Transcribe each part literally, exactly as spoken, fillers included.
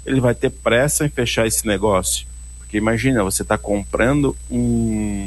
ele vai ter pressa em fechar esse negócio. Porque imagina, você está comprando um,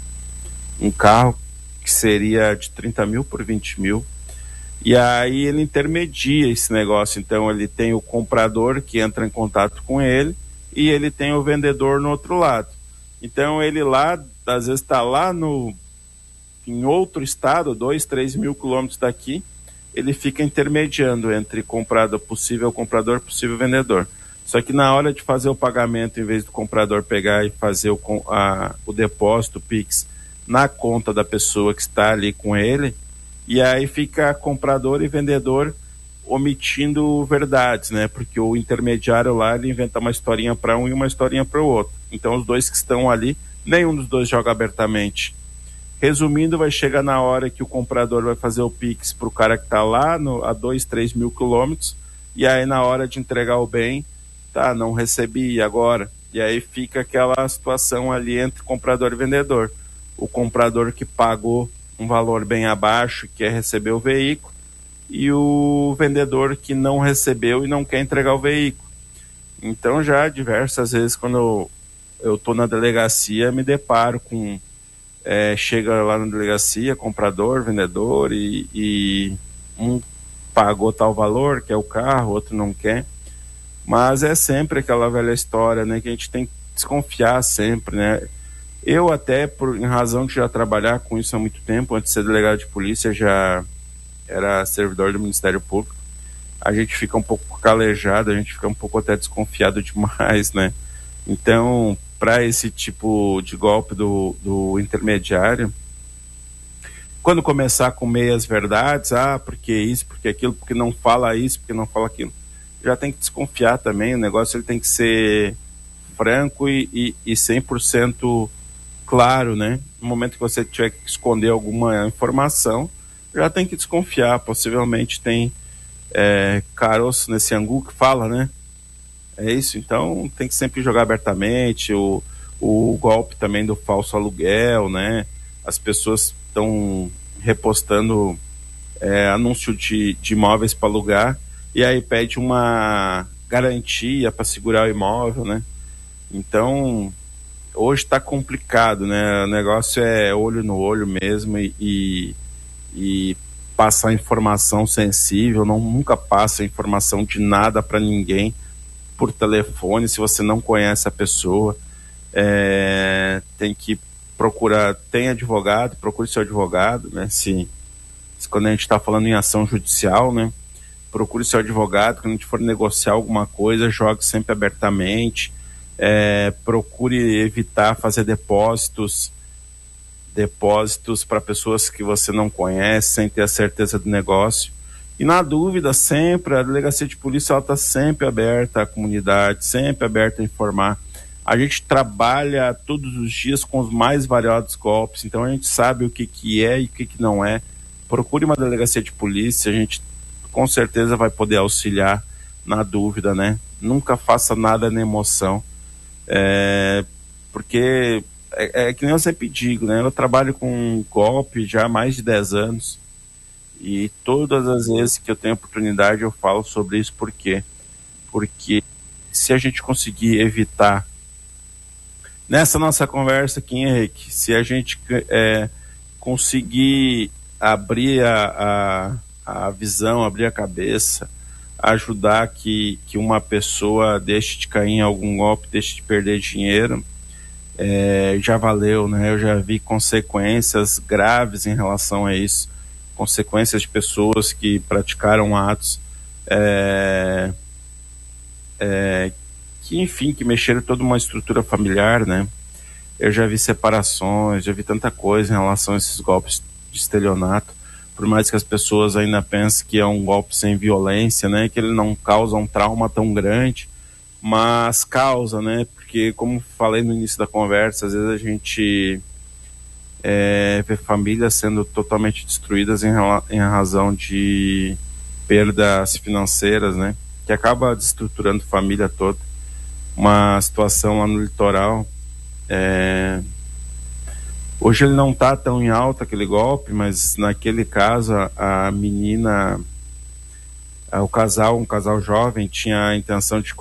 um carro que seria de trinta mil por vinte mil, e aí ele intermedia esse negócio. Então ele tem o comprador que entra em contato com ele e ele tem o vendedor no outro lado. Então ele lá, às vezes está lá no, em outro estado, dois, três mil quilômetros daqui, ele fica intermediando entre comprador, possível comprador, possível vendedor. Só que na hora de fazer o pagamento, em vez do comprador pegar e fazer o, a, o depósito, o Pix, na conta da pessoa que está ali com ele, e aí fica comprador e vendedor omitindo verdades, né? Porque o intermediário lá, ele inventa uma historinha para um e uma historinha para o outro. Então os dois que estão ali, nenhum dos dois joga abertamente. Resumindo, vai chegar na hora que o comprador vai fazer o Pix para o cara que está lá no, a dois, três mil quilômetros, e aí na hora de entregar o bem, tá, não recebi, e agora? E aí fica aquela situação ali entre comprador e vendedor. O comprador que pagou um valor bem abaixo, quer receber o veículo, e o vendedor que não recebeu e não quer entregar o veículo. Então já diversas vezes quando eu estou na delegacia, me deparo com é, chega lá na delegacia, comprador, vendedor, e, e um pagou tal valor, quer o carro, outro não quer. Mas é sempre aquela velha história, né, que a gente tem que desconfiar sempre, né? Eu até, por, em razão de já trabalhar com isso há muito tempo, antes de ser delegado de polícia, já era servidor do Ministério Público, a gente fica um pouco calejado, a gente fica um pouco até desconfiado demais, né? Então, para esse tipo de golpe do, do intermediário, quando começar com meias verdades, ah, porque isso, porque aquilo, porque não fala isso, porque não fala aquilo, já tem que desconfiar também. O negócio ele tem que ser franco e, e, e cem por cento claro, né? No momento que você tiver que esconder alguma informação, já tem que desconfiar. Possivelmente tem é, caroço nesse angu que fala, né? É isso, então tem que sempre jogar abertamente. O, o golpe também do falso aluguel, né? As pessoas estão repostando é, anúncio de, de imóveis para alugar, e aí pede uma garantia para segurar o imóvel, né? Então, hoje está complicado, né? O negócio é olho no olho mesmo, e, e, e passar informação sensível. Não, nunca passa informação de nada para ninguém por telefone se você não conhece a pessoa. É, tem que procurar, tem advogado, procure seu advogado, né? Se, se quando a gente está falando em ação judicial, né? Procure seu advogado. Quando a gente for negociar alguma coisa, jogue sempre abertamente. É, procure evitar fazer depósitos depósitos para pessoas que você não conhece, sem ter a certeza do negócio. E na dúvida, sempre, a delegacia de polícia está sempre aberta à comunidade, sempre aberta a informar. A gente trabalha todos os dias com os mais variados golpes, então a gente sabe o que, que é e o que, que não é. Procure uma delegacia de polícia, a gente com certeza vai poder auxiliar na dúvida, né? Nunca faça nada na emoção, é, porque é, é que nem eu sempre digo, né? Eu trabalho com golpe já há mais de dez anos, e todas as vezes que eu tenho oportunidade eu falo sobre isso. Por quê? Porque se a gente conseguir evitar, nessa nossa conversa aqui, Henrique, se a gente é, conseguir abrir a, a, a visão, abrir a cabeça, ajudar que, que uma pessoa deixe de cair em algum golpe, deixe de perder dinheiro, é, já valeu, né? Eu já vi consequências graves em relação a isso, consequências de pessoas que praticaram atos é, é, que, enfim, que mexeram toda uma estrutura familiar, né? Eu já vi separações, já vi tanta coisa em relação a esses golpes de estelionato. Por mais que as pessoas ainda pensem que é um golpe sem violência, né, que ele não causa um trauma tão grande, mas causa, né, porque, como falei no início da conversa, às vezes a gente é, vê famílias sendo totalmente destruídas em, em razão de perdas financeiras, né, que acaba desestruturando a família toda. Uma situação lá no litoral, é... hoje ele não está tão em alta, aquele golpe, mas naquele caso a, a menina, a, o casal, um casal jovem, tinha a intenção de